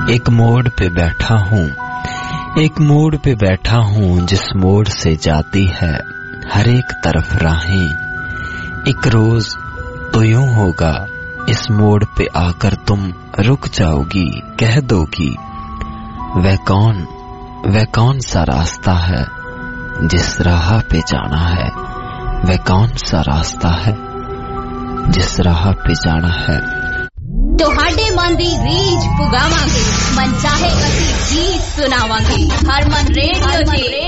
एक मोड़ पे बैठा हूँ, एक मोड़ पे बैठा हूँ जिस मोड़ से जाती है हर एक तरफ राहें। एक रोज तो यूं होगा इस मोड़ पे आकर तुम रुक जाओगी, कह दोगी वह कौन सा रास्ता है जिस राह पे जाना है, वह कौन सा रास्ता है जिस राह पे जाना है। ਤੁਹਾਡੇ ਮਨ ਦੀ ਰੀਝ ਪੁਗਾਵਾਂਗੇ, ਮਨ ਚਾਹੇ ਅਸੀਂ ਗੀਤ ਸੁਣਾਵਾਂਗੇ। ਹਰਮਨ ਰੇਡੀਓ ਤੇ